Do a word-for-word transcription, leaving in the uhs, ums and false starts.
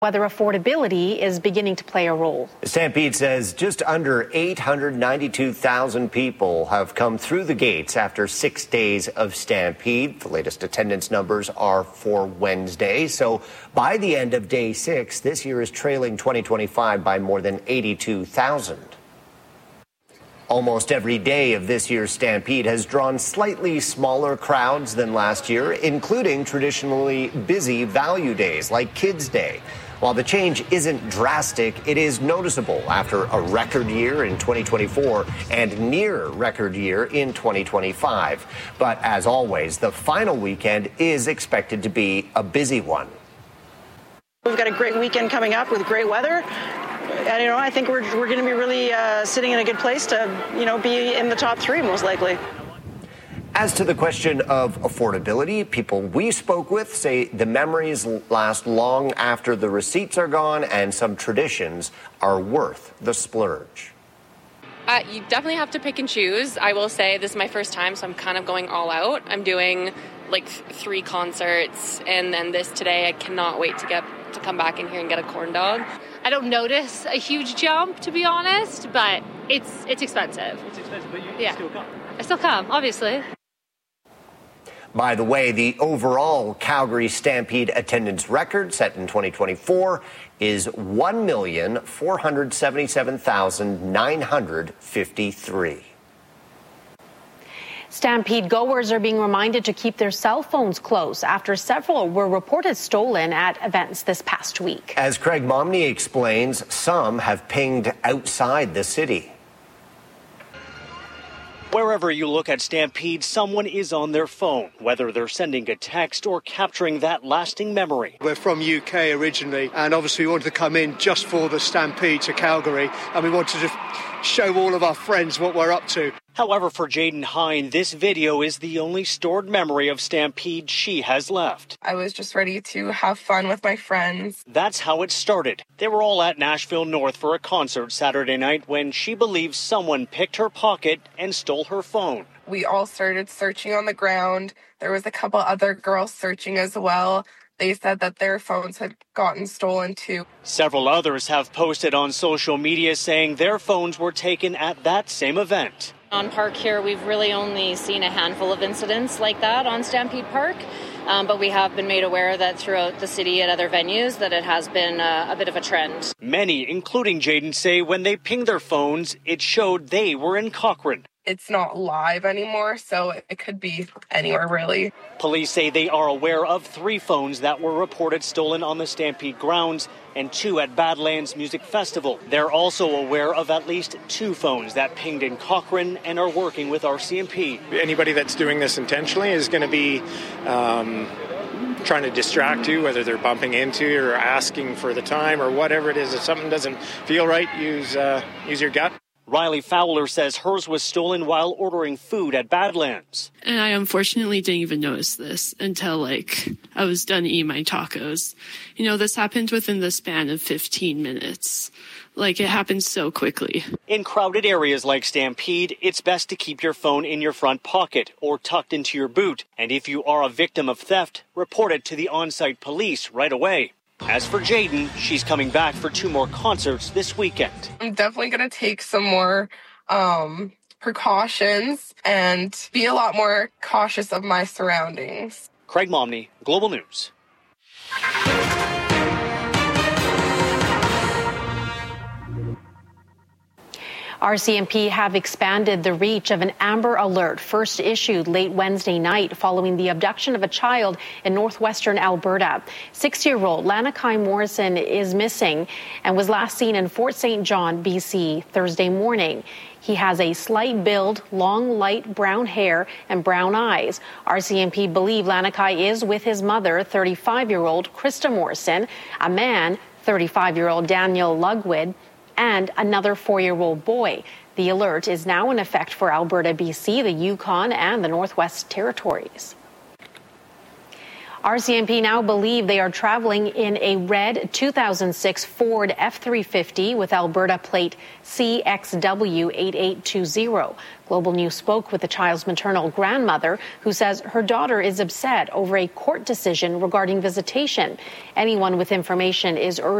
Whether affordability is beginning to play a role. Stampede says just under eight hundred ninety-two thousand people have come through the gates after six days of Stampede. The latest attendance numbers are for Wednesday. So by the end of day six, this year is trailing twenty twenty-five by more than eighty-two thousand. Almost every day of this year's Stampede has drawn slightly smaller crowds than last year, including traditionally busy value days like Kids Day. While the change isn't drastic, it is noticeable after a record year in twenty twenty-four and near record year in twenty twenty-five. But as always, the final weekend is expected to be a busy one. We've got a great weekend coming up with great weather. And, you know, I think we're, we're going to be really uh, sitting in a good place to, you know, be in the top three most likely. As to the question of affordability, people we spoke with say the memories last long after the receipts are gone, and some traditions are worth the splurge. Uh, you definitely have to pick and choose. I will say this is my first time, so I'm kind of going all out. I'm doing like th- three concerts, and then this today. I cannot wait to get to come back in here and get a corn dog. I don't notice a huge jump, to be honest, but it's it's expensive. It's expensive, but you yeah. still come. I still come, obviously. By the way, the overall Calgary Stampede attendance record set in twenty twenty-four is one million four hundred seventy-seven thousand nine hundred fifty-three. Stampede goers are being reminded to keep their cell phones close after several were reported stolen at events this past week. As Craig Momney explains, some have pinged outside the city. Wherever you look at Stampede, someone is on their phone, whether they're sending a text or capturing that lasting memory. We're from U K originally, and obviously we wanted to come in just for the Stampede to Calgary, and we wanted to show all of our friends what we're up to. However, for Jaden Hine, this video is the only stored memory of Stampede she has left. I was just ready to have fun with my friends. That's how it started. They were all at Nashville North for a concert Saturday night when she believes someone picked her pocket and stole her phone. We all started searching on the ground. There was a couple other girls searching as well. They said that their phones had gotten stolen too. Several others have posted on social media saying their phones were taken at that same event. On Park here, we've really only seen a handful of incidents like that on Stampede Park, um, but we have been made aware that throughout the city at other venues that it has been a, a bit of a trend. Many, including Jaden, say when they pinged their phones, it showed they were in Cochrane. It's not live anymore, so it could be anywhere, really. Police say they are aware of three phones that were reported stolen on the Stampede grounds and two at Badlands Music Festival. They're also aware of at least two phones that pinged in Cochrane and are working with R C M P. Anybody that's doing this intentionally is going to be um, trying to distract you, whether they're bumping into you or asking for the time or whatever it is. If something doesn't feel right, use uh, use your gut. Riley Fowler says hers was stolen while ordering food at Badlands. And I unfortunately didn't even notice this until, like, I was done eating my tacos. You know, this happened within the span of fifteen minutes. Like, it happened so quickly. In crowded areas like Stampede, it's best to keep your phone in your front pocket or tucked into your boot. And if you are a victim of theft, report it to the on-site police right away. As for Jaden, she's coming back for two more concerts this weekend. I'm definitely going to take some more um, precautions and be a lot more cautious of my surroundings. Craig Momney, Global News. R C M P have expanded the reach of an Amber Alert first issued late Wednesday night following the abduction of a child in northwestern Alberta. Six-year-old Lanakai Morrison is missing and was last seen in Fort Saint John, B C, Thursday morning. He has a slight build, long light brown hair, and brown eyes. R C M P believe Lanakai is with his mother, thirty-five-year-old Krista Morrison, a man, thirty-five-year-old Daniel Lugwood, and another four-year-old boy. The alert is now in effect for Alberta, B C, the Yukon, and the Northwest Territories. R C M P now believe they are traveling in a red two thousand six Ford F three fifty with Alberta plate C X W eight eight two zero. Global News spoke with the child's maternal grandmother, who says her daughter is upset over a court decision regarding visitation. Anyone with information is urged